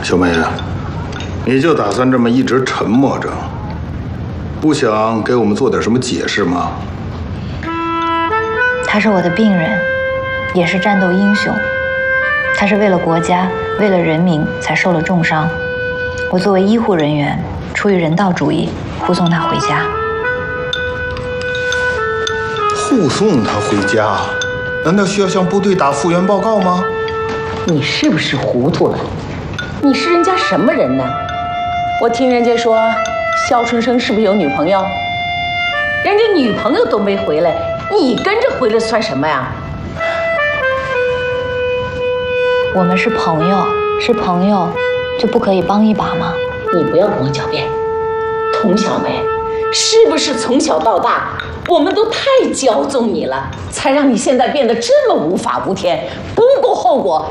小梅，你就打算这么一直沉默着，不想给我们做点什么解释吗？ 他是我的病人，也是战斗英雄。他是为了国家，为了人民才受了重伤。我作为医护人员，出于人道主义，护送他回家。 护送他回家？难道需要向部队打复员报告吗？ 你是不是糊涂了？你是人家什么人呢？我听人家说，肖春生是不是有女朋友？人家女朋友都没回来，你跟着回来算什么呀？ 我们是朋友，是朋友，就不可以帮一把吗？ 你不要跟我狡辩。童小梅，是不是从小到大，我们都太骄纵你了，才让你现在变得这么无法无天，不顾后果，